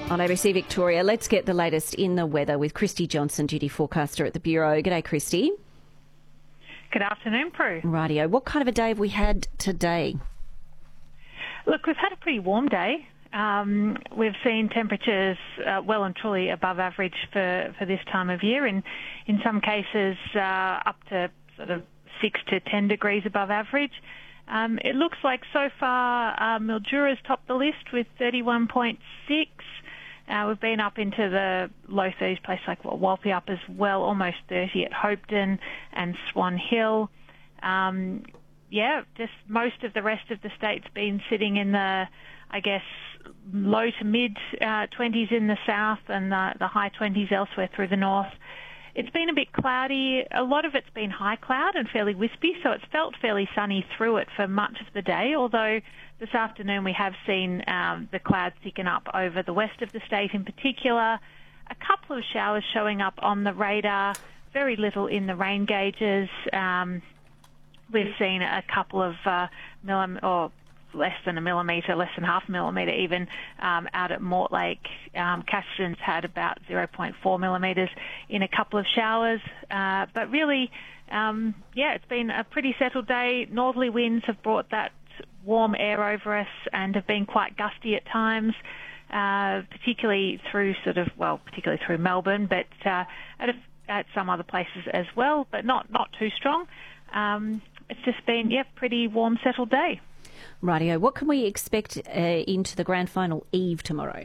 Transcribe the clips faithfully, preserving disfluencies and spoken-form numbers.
On A B C Victoria, let's get the latest in the weather with Christy Johnson, duty forecaster at the Bureau. G'day, Christy. Good afternoon, Prue. Rightio. What kind of a day have we had today? Look, we've had a pretty warm day. Um, we've seen temperatures uh, well and truly above average for, for this time of year, and in some cases uh, up to sort of six to ten degrees above average. Um, it looks like so far uh, Mildura's topped the list with thirty-one point six. Uh, we've been up into the low thirties, places like Walpi up as well, almost thirty at Hopeton and Swan Hill. Um, yeah, just most of the rest of the state's been sitting in the, I guess, low to mid uh, twenties in the south and the, the high twenties elsewhere through the north. It's been a bit cloudy. A lot of it's been high cloud and fairly wispy, so it's felt fairly sunny through it for much of the day, although this afternoon we have seen um, the clouds thicken up over the west of the state in particular. A couple of showers showing up on the radar, very little in the rain gauges. Um, we've seen a couple of uh, millim- or less than a millimetre, less than half a millimetre even, um, out at Mortlake. Um, Casterton's had about zero point four millimetres in a couple of showers. Uh, but really, um, yeah, it's been a pretty settled day. Northerly winds have brought that warm air over us and have been quite gusty at times, uh, particularly through sort of, well, particularly through Melbourne, but uh, at, a, at some other places as well, but not, not too strong. Um, it's just been, yeah, pretty warm, settled day. Rightio. What can we expect uh, into the grand final eve tomorrow?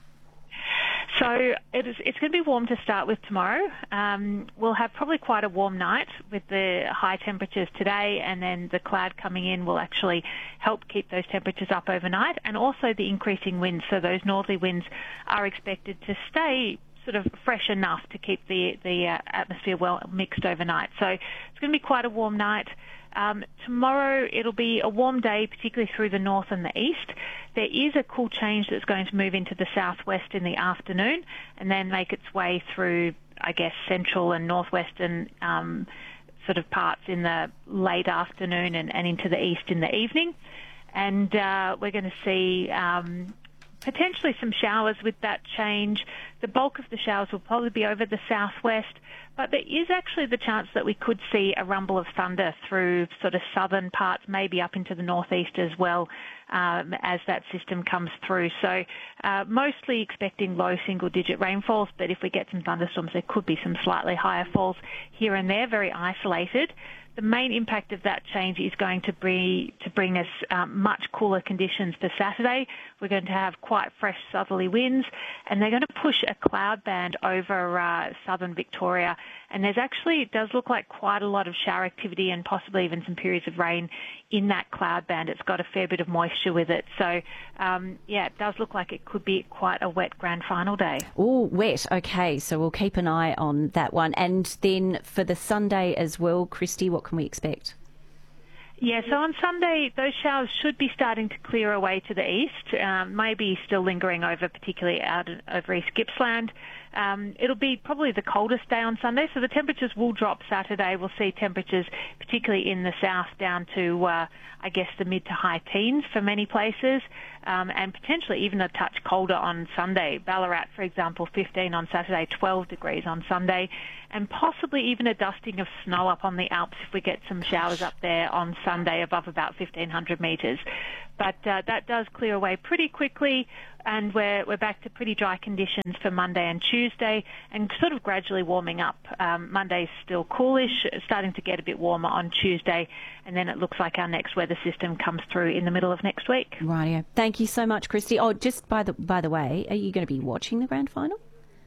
So it is, it's going to be warm to start with tomorrow. Um, we'll have probably quite a warm night with the high temperatures today, and then the cloud coming in will actually help keep those temperatures up overnight, and also the increasing winds. So those northerly winds are expected to stay sort of fresh enough to keep the, the uh, atmosphere well mixed overnight. So it's going to be quite a warm night. Um, tomorrow it'll be a warm day, particularly through the north and the east. There is a cool change that's going to move into the southwest in the afternoon and then make its way through, I guess, central and northwestern um, sort of parts in the late afternoon and, and into the east in the evening. And uh, we're going to see um, potentially some showers with that change. The bulk of the showers will probably be over the southwest, but there is actually the chance that we could see a rumble of thunder through sort of southern parts, maybe up into the northeast as well, um, as that system comes through. So uh, mostly expecting low single-digit rainfalls, but if we get some thunderstorms, there could be some slightly higher falls here and there, very isolated. The main impact of that change is going to be to bring us um, much cooler conditions for Saturday. We're going to have quite fresh southerly winds, and they're going to push a cloud band over uh, southern Victoria. And there's actually, it does look like quite a lot of shower activity and possibly even some periods of rain in that cloud band. It's got a fair bit of moisture with it. So, um, yeah, it does look like it could be quite a wet grand final day. Oh, wet. Okay, so we'll keep an eye on that one. And then for the Sunday as well, Christy, what can we expect? Yeah, so on Sunday, those showers should be starting to clear away to the east, um, maybe still lingering over, particularly out over East Gippsland. Um, it'll be probably the coldest day on Sunday, so the temperatures will drop Saturday. We'll see temperatures, particularly in the south, down to, uh, I guess, the mid to high teens for many places, um, and potentially even a touch colder on Sunday. Ballarat, for example, fifteen on Saturday, twelve degrees on Sunday, and possibly even a dusting of snow up on the Alps if we get some showers up there on Sunday above about fifteen hundred metres. But uh, that does clear away pretty quickly, and we're we're back to pretty dry conditions for Monday and Tuesday, and sort of gradually warming up. Um, Monday's still coolish, starting to get a bit warmer on Tuesday, and then it looks like our next weather system comes through in the middle of next week. Rightio. Thank you so much, Christy. Oh, just by the by the way, are you going to be watching the grand final?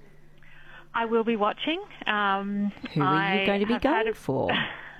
I will be watching. Um, Who are I you going to be going a... for?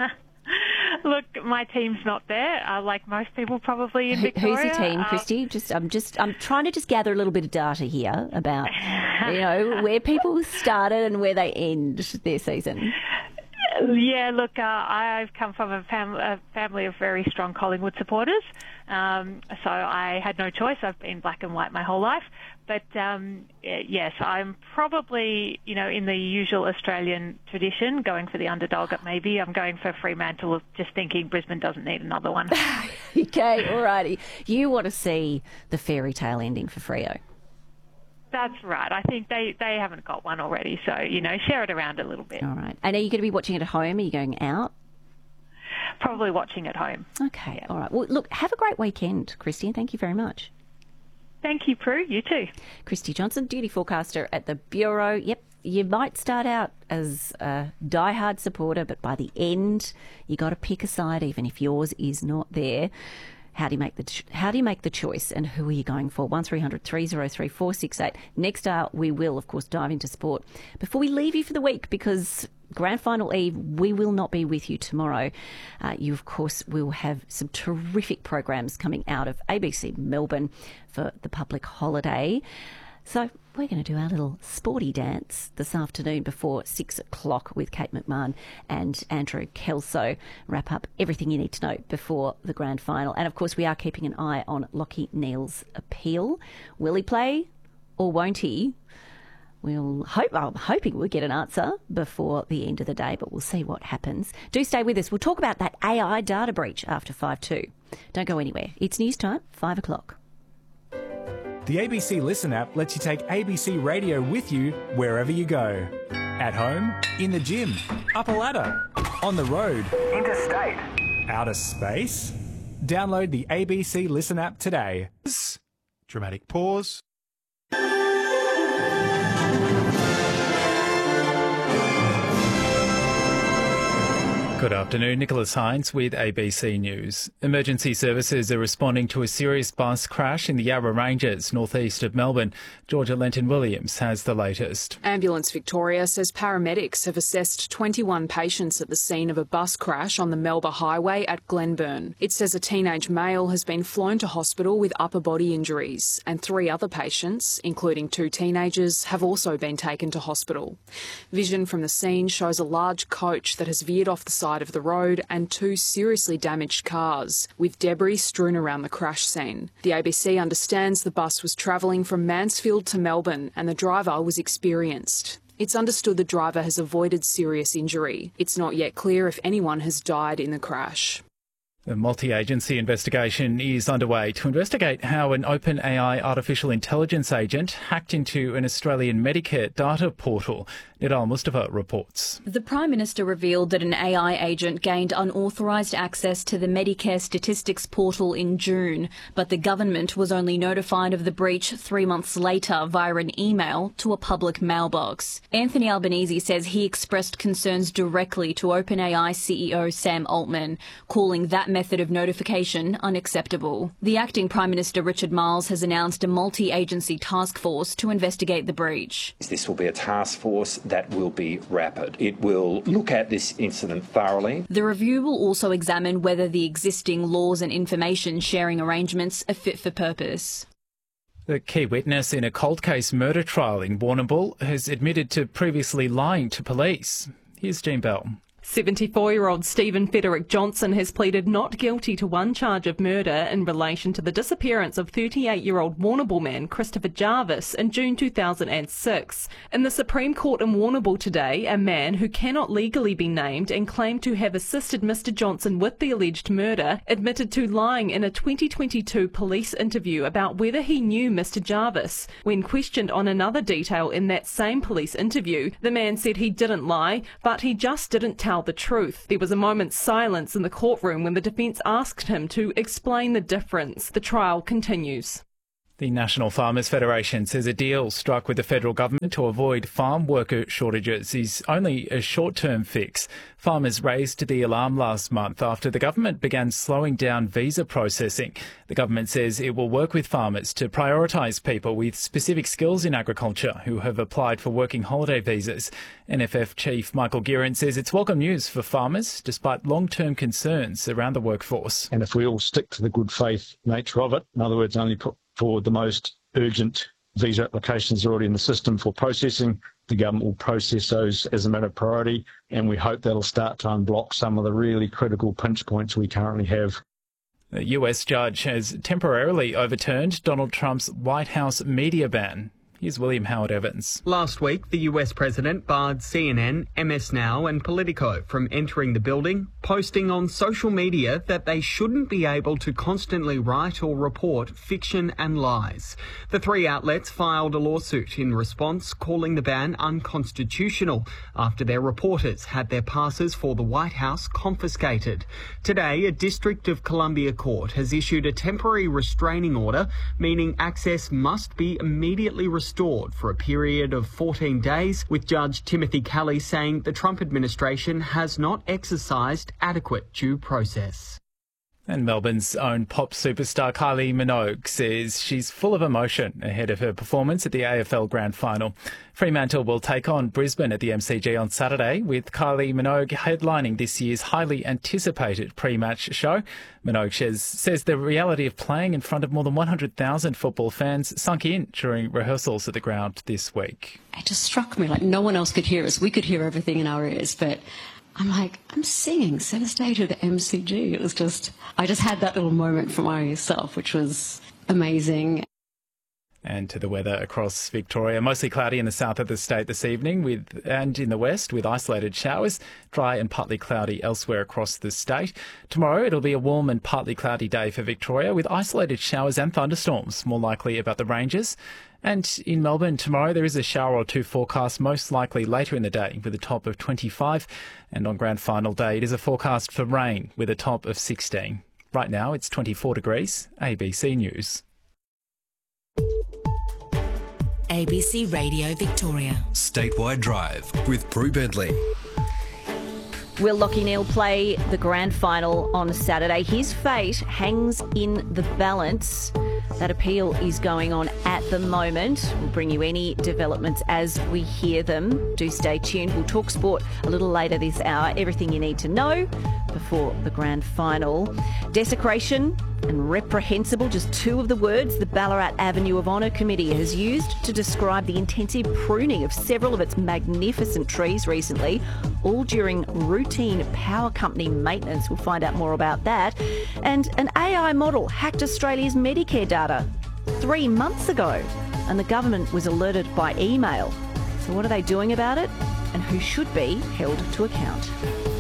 Look, my team's not there, uh, like most people probably in Victoria. Who's your team, um, Christy? Just, I'm just, I'm trying to just gather a little bit of data here about, you know, where people started and where they end their season. Yeah, look, uh, I've come from a, fam- a family of very strong Collingwood supporters, um, so I had no choice. I've been black and white my whole life. But, um, yes, I'm probably, you know, in the usual Australian tradition, going for the underdog at maybe. I'm going for Fremantle, just thinking Brisbane doesn't need another one. Okay, all righty. You want to see the fairy tale ending for Freo? That's right. I think they, they haven't got one already, so, you know, share it around a little bit. All right. And are you going to be watching it at home? Are you going out? Probably watching at home. Okay. Yeah. All right. Well, look, have a great weekend, Christy, and thank you very much. Thank you, Prue. You too. Christy Johnson, duty forecaster at the Bureau. Yep, you might start out as a diehard supporter, but by the end, you got to pick a side, even if yours is not there. How do you make the ch- How do you make the choice, and who are you going for? One three hundred three oh three four six eight. Next hour, we will, of course, dive into sport. Before we leave you for the week, because Grand Final Eve, we will not be with you tomorrow. Uh, you, of course, will have some terrific programs coming out of A B C Melbourne for the public holiday. So we're going to do our little sporty dance this afternoon before six o'clock with Kate McMahon and Andrew Kelso. Wrap up everything you need to know before the grand final. And, of course, we are keeping an eye on Lachie Neale's appeal. Will he play or won't he? We'll hope, I'm hoping we'll get an answer before the end of the day, but we'll see what happens. Do stay with us. We'll talk about that A I data breach after five two. Don't go anywhere. It's news time, five o'clock. The A B C Listen app lets you take A B C Radio with you wherever you go. At home, in the gym, up a ladder, on the road, interstate, outer space. Download the A B C Listen app today. Dramatic pause. Good afternoon, Nicholas Hines with A B C News. Emergency services are responding to a serious bus crash in the Yarra Ranges, northeast of Melbourne. Georgia Lenton-Williams has the latest. Ambulance Victoria says paramedics have assessed twenty-one patients at the scene of a bus crash on the Melba Highway at Glenburn. It says a teenage male has been flown to hospital with upper body injuries, and three other patients, including two teenagers, have also been taken to hospital. Vision from the scene shows a large coach that has veered off the side of the road and two seriously damaged cars, with debris strewn around the crash scene. The A B C understands the bus was travelling from Mansfield to Melbourne and the driver was experienced. It's understood the driver has avoided serious injury. It's not yet clear if anyone has died in the crash. A multi-agency investigation is underway to investigate how an OpenAI artificial intelligence agent hacked into an Australian Medicare data portal. Nidal Mustafa reports. The Prime Minister revealed that an A I agent gained unauthorised access to the Medicare statistics portal in June, but the government was only notified of the breach three months later via an email to a public mailbox. Anthony Albanese says he expressed concerns directly to OpenAI C E O Sam Altman, calling that method of notification unacceptable. The acting Prime Minister Richard Marles has announced a multi-agency task force to investigate the breach. This will be a task force that will be rapid. It will look at this incident thoroughly. The review will also examine whether the existing laws and information sharing arrangements are fit for purpose. The key witness in a cold case murder trial in Warrnambool has admitted to previously lying to police. Here's Jean Bell. seventy-four-year-old Stephen Frederick Johnson has pleaded not guilty to one charge of murder in relation to the disappearance of thirty-eight-year-old Warrnambool man Christopher Jarvis in June two thousand six. In the Supreme Court in Warrnambool today, a man who cannot legally be named and claimed to have assisted Mister Johnson with the alleged murder admitted to lying in a twenty twenty-two police interview about whether he knew Mister Jarvis. When questioned on another detail in that same police interview, the man said he didn't lie, but he just didn't tell the truth. There was a moment's silence in the courtroom when the defence asked him to explain the difference. The trial continues. The National Farmers Federation says a deal struck with the federal government to avoid farm worker shortages is only a short-term fix. Farmers raised the alarm last month after the government began slowing down visa processing. The government says it will work with farmers to prioritise people with specific skills in agriculture who have applied for working holiday visas. N F F Chief Michael Guerin says it's welcome news for farmers despite long-term concerns around the workforce. And if we all stick to the good faith nature of it, in other words, only put for the most urgent visa applications already in the system for processing, the government will process those as a matter of priority, and we hope that'll start to unblock some of the really critical pinch points we currently have. A U S judge has temporarily overturned Donald Trump's White House media ban. Here's William Howard Evans. Last week, the U S president barred C N N, M S Now and Politico from entering the building, posting on social media that they shouldn't be able to constantly write or report fiction and lies. The three outlets filed a lawsuit in response, calling the ban unconstitutional after their reporters had their passes for the White House confiscated. Today, a District of Columbia court has issued a temporary restraining order, meaning access must be immediately restored Restored for a period of fourteen days, with Judge Timothy Kelly saying the Trump administration has not exercised adequate due process. And Melbourne's own pop superstar Kylie Minogue says she's full of emotion ahead of her performance at the A F L Grand Final. Fremantle will take on Brisbane at the M C G on Saturday, with Kylie Minogue headlining this year's highly anticipated pre-match show. Minogue says, says the reality of playing in front of more than one hundred thousand football fans sunk in during rehearsals at the ground this week. It just struck me like no one else could hear us. We could hear everything in our ears, but I'm like, I'm singing centre stage of the M C G. It was just, I just had that little moment for myself, which was amazing. And to the weather across Victoria, mostly cloudy in the south of the state this evening with and in the west with isolated showers, dry and partly cloudy elsewhere across the state. Tomorrow it'll be a warm and partly cloudy day for Victoria with isolated showers and thunderstorms, more likely about the ranges. And in Melbourne tomorrow there is a shower or two forecast, most likely later in the day with a top of twenty-five. And on Grand Final day it is a forecast for rain with a top of sixteen. Right now it's twenty-four degrees. A B C News. A B C Radio Victoria. Statewide Drive with Prue Bentley. Will Lachie Neale play the grand final on Saturday? His fate hangs in the balance. That appeal is going on at the moment. We'll bring you any developments as we hear them. Do stay tuned. We'll talk sport a little later this hour. Everything you need to know before the grand final. Desecration and reprehensible, just two of the words the Ballarat Avenue of Honour Committee has used to describe the intensive pruning of several of its magnificent trees recently, all during routine power company maintenance. We'll find out more about that. And an A I model hacked Australia's Medicare data three months ago, and the government was alerted by email. So what are they doing about it, and who should be held to account?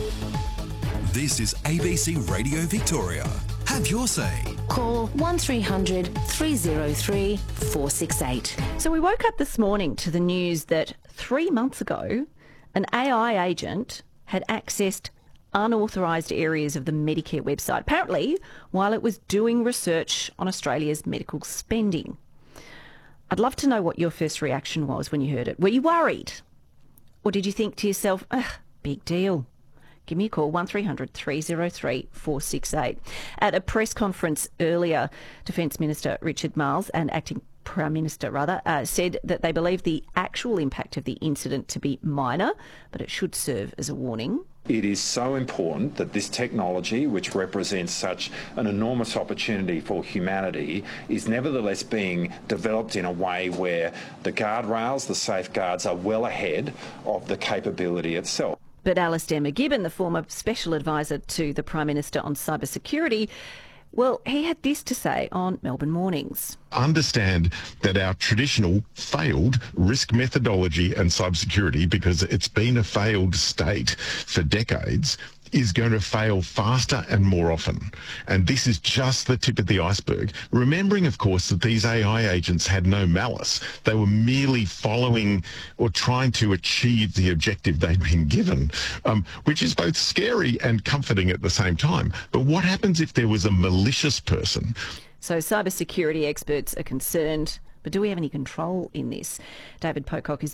This is A B C Radio Victoria. Have your say. Call one three hundred three oh three four six eight. So we woke up this morning to the news that three months ago, an A I agent had accessed unauthorised areas of the Medicare website, apparently while it was doing research on Australia's medical spending. I'd love to know what your first reaction was when you heard it. Were you worried? Or did you think to yourself, ugh, big deal? Give me a call, one three hundred three oh three four six eight. At a press conference earlier, Defence Minister Richard Marles and Acting Prime Minister, rather, uh, said that they believe the actual impact of the incident to be minor, but it should serve as a warning. It is so important that this technology, which represents such an enormous opportunity for humanity, is nevertheless being developed in a way where the guardrails, the safeguards are well ahead of the capability itself. But Alastair McGibbon, the former Special Advisor to the Prime Minister on cybersecurity, well, he had this to say on Melbourne Mornings. Understand that our traditional failed risk methodology and cybersecurity, because it's been a failed state for decades, is going to fail faster and more often. And this is just the tip of the iceberg. Remembering, of course, that these A I agents had no malice. They were merely following or trying to achieve the objective they'd been given, um, which is both scary and comforting at the same time. But what happens if there was a malicious person? So cybersecurity experts are concerned, but do we have any control in this? David Pocock is